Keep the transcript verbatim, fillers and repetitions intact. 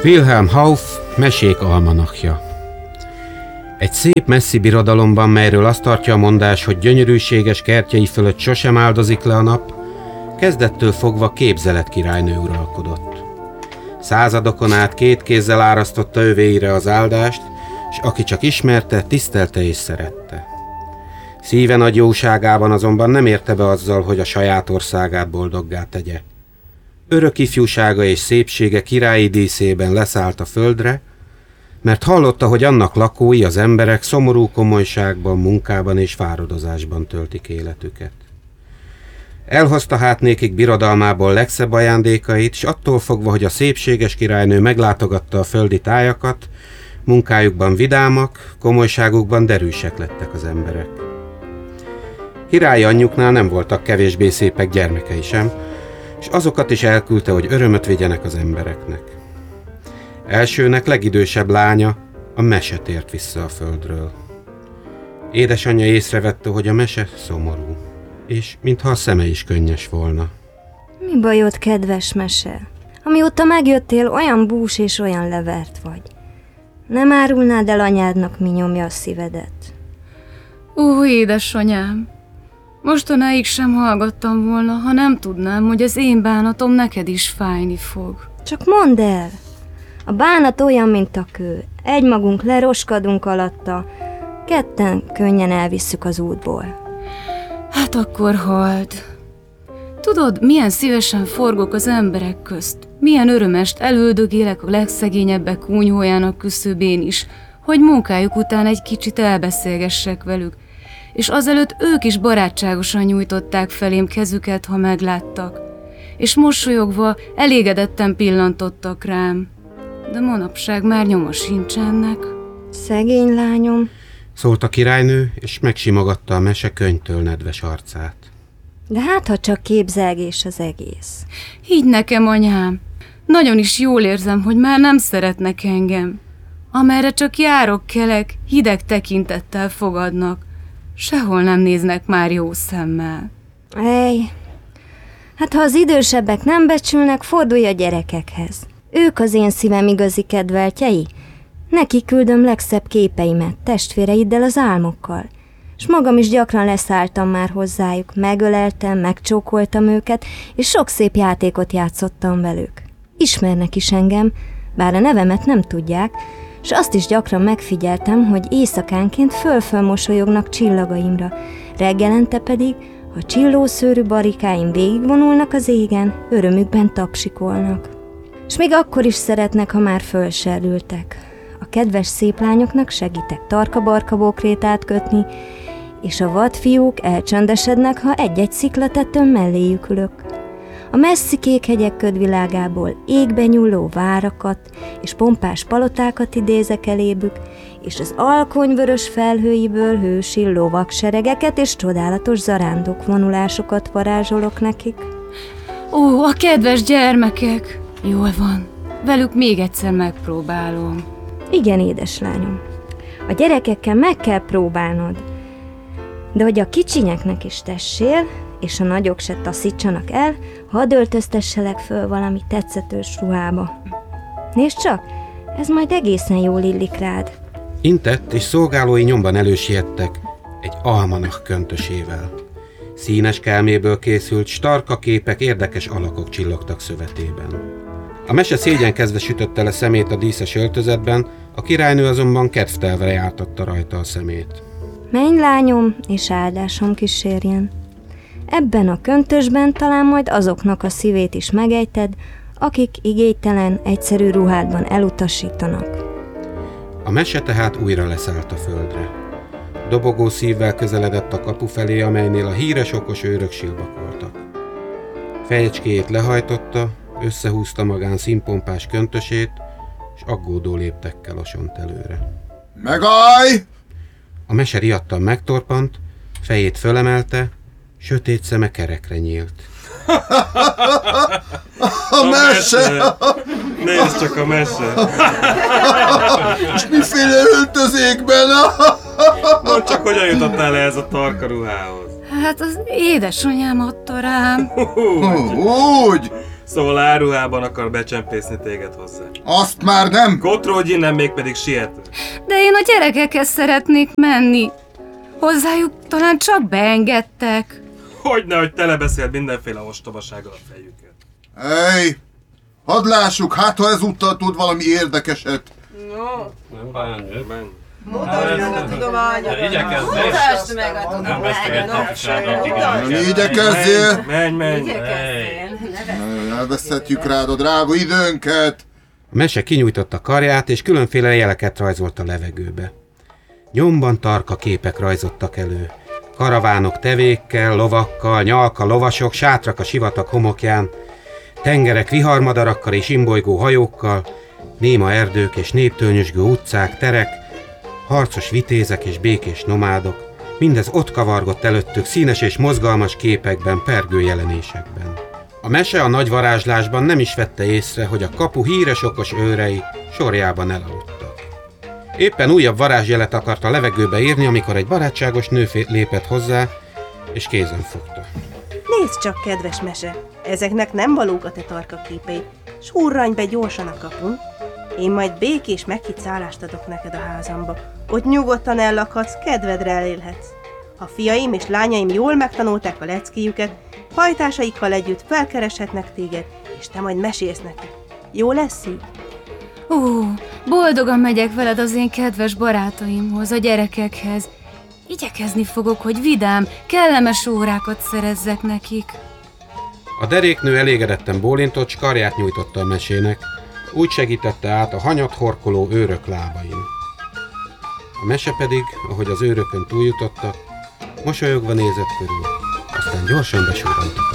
Wilhelm Hauff mesék almanachja. Egy szép messzi birodalomban, melyről azt tartja a mondás, hogy gyönyörűséges kertjei fölött sosem áldozik le a nap, kezdettől fogva képzelet királynő uralkodott. Századokon át két kézzel árasztotta övéire az áldást, s aki csak ismerte, tisztelte és szerette. Szíve nagy jóságában azonban nem érte be azzal, hogy a saját országát boldoggá tegye. Örök ifjúsága és szépsége királyi díszében leszállt a földre, mert hallotta, hogy annak lakói, az emberek szomorú komolyságban, munkában és fáradozásban töltik életüket. Elhozta hát nékik birodalmából legszebb ajándékait, s attól fogva, hogy a szépséges királynő meglátogatta a földi tájakat, munkájukban vidámak, komolyságukban derűsek lettek az emberek. Királyi anyjuknál nem voltak kevésbé szépek gyermekei sem, és azokat is elküldte, hogy örömöt vigyenek az embereknek. Elsőnek legidősebb lánya, a Mese tért vissza a földről. Édesanyja észrevette, hogy a Mese szomorú, és mintha a szeme is könnyes volna. Mi bajod, kedves Mese? Amióta megjöttél, olyan bús és olyan levert vagy. Nem árulnád el anyádnak, mi nyomja a szívedet? Ó, édesanyám! Mostanáig sem hallgattam volna, ha nem tudnám, hogy az én bánatom neked is fájni fog. Csak mondd el! A bánat olyan, mint a kő. Egymagunk leroskadunk alatta, ketten könnyen elvisszük az útból. Hát akkor halld! Tudod, milyen szívesen forgok az emberek közt, milyen örömest elöldögélek a legszegényebbek kúnyhójának küszöbén is, hogy munkájuk után egy kicsit elbeszélgessek velük, és azelőtt ők is barátságosan nyújtották felém kezüket, ha megláttak, és mosolyogva elégedetten pillantottak rám. De manapság már nyoma sincs ennek. Szegény lányom, szólt a királynő, és megsimogatta a Mese könnytől nedves arcát. de hát ha csak képzelgés az egész. Higgy nekem, anyám, nagyon is jól érzem, hogy már nem szeretnek engem. Amerre csak járok, kelek, hideg tekintettel fogadnak. Sehol nem néznek már jó szemmel. Ej, hát ha az idősebbek nem becsülnek, fordulj a gyerekekhez. Ők az én szívem igazi kedveltjei. Neki küldöm legszebb képeimet, testvéreiddel az álmokkal. S magam is gyakran leszálltam már hozzájuk, megöleltem, megcsókoltam őket, és sok szép játékot játszottam velük. Ismernek is engem, bár a nevemet nem tudják, s azt is gyakran megfigyeltem, hogy éjszakánként föl-föl mosolyognak csillagaimra, reggelente pedig, ha csillószőrű barikáim végigvonulnak az égen, örömükben tapsikolnak. S még akkor is szeretnek, ha már fölserültek. A kedves szép lányoknak segítek tarka-barka bokrétát kötni, és a vadfiúk elcsöndesednek, ha egy-egy sziklatetőn melléjük ülök. A messzi kék hegyek ködvilágából égbe nyúló várakat és pompás palotákat idézek elébük, és az alkonyvörös felhőiből hősi lovagseregeket és csodálatos zarándok vonulásokat varázsolok nekik. Ó, a kedves gyermekek! Jól van, velük még egyszer megpróbálom. Igen, édeslányom, a gyerekekkel meg kell próbálnod, de hogy a kicsinyeknek is tessél, és a nagyok se taszítsanak el, hadd öltöztesselek föl valami tetszetős ruhába. Nézd csak, ez majd egészen jól illik rád. Intett, és szolgálói nyomban elősiettek egy almanach köntösével. Színes kelméből készült, starka képek, érdekes alakok csillogtak szövetében. A Mese szégyenkezve sütötte le szemét a díszes öltözetben, a királynő azonban kedvtelve jártatta rajta a szemét. Menj, lányom, és áldásom kísérjen. Ebben a köntösben talán majd azoknak a szívét is megejted, akik igélytelen, egyszerű ruhádban elutasítanak. A Mese tehát újra leszállt a földre. Dobogó szívvel közeledett a kapu felé, amelynél a híres okos őrök silbakoltak. Fejecskéjét lehajtotta, összehúzta magán színpompás köntösét, és aggódó léptekkel osont előre. Megállj! A Mese riadtan megtorpant, fejét fölemelte, sötét szeme kerekre nyílt. A Mese! Nézd csak a Mese! És miféle öltözékben? Mondd csak, hogyan jutottál ehhez a tarka ruhához? Hát az édesanyám adta rám. Úgy! Szóval áruhában akar becsempészni téged hozzá. Azt már nem! Kotródj innen, még pedig siető. De én a gyerekekhez szeretnék menni. Hozzájuk talán csak beengedtek. Hogyne, hogy telebeszélt mindenféle ostobasággal a fejüket. Ej! Hadd lássuk, hát ha ezúttal tud valami érdekeset. Nem bánj, Menj. Mutasd meg a tudományodat! Mutasd meg a tudományodat! Nem igyekezzél! Menj, menj! Elveszhetjük rád a drága időnket! A mese kinyújtotta karját, és különféle jeleket rajzolt a levegőbe. Nyomban tarka képek rajzottak elő. Karavánok tevékkel, lovakkal, nyalka lovasok, sátrak a sivatag homokján, tengerek viharmadarakkal és imbolygó hajókkal, néma erdők és néptől utcák, terek, harcos vitézek és békés nomádok, mindez ott kavargott előttük színes és mozgalmas képekben, pergő jelenésekben. A mese a nagy varázslásban nem is vette észre, hogy a kapu híres okos őrei sorjában elaludtak. Éppen újabb varázsjelet akart a levegőbe írni, amikor egy barátságos nő lépett hozzá, és kézen fogta. Nézd csak, kedves mese! Ezeknek nem valók a te tarkaképei. Surranj be gyorsan a kapun. Én majd békés meghitt szállást adok neked a házamba. Ott nyugodtan ellakhatsz, kedvedre elélhetsz. A fiaim és lányaim jól megtanulták a leckéjüket, hajtásaikkal együtt felkereshetnek téged, és te majd mesélsz nekik. Jó lesz így? Ó, boldogan megyek veled az én kedves barátaimhoz, a gyerekekhez. Igyekezni fogok, hogy vidám, kellemes órákat szerezzek nekik. A deréknő elégedetten bólintott, s karját nyújtotta a mesének, úgy segítette át a hanyat horkoló őrök lábain. A mese pedig, ahogy az őrökön túljutottak, mosolyogva nézett körül, aztán gyorsan besurrantott.